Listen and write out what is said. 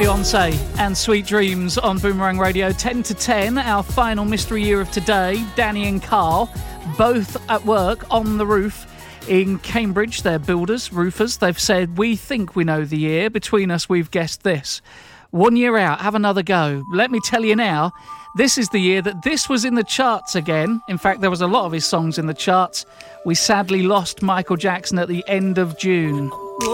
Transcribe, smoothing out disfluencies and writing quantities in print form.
Beyonce and Sweet Dreams on Boomerang Radio. 10 to 10, our final mystery year of today. Danny and Carl, both at work on the roof in Cambridge. They're builders, roofers. They've said, we think we know the year. Between us, we've guessed this. 1 year out, have another go. Let me tell you now, this is the year that this was in the charts again. In fact, there was a lot of his songs in the charts. We sadly lost Michael Jackson at the end of June.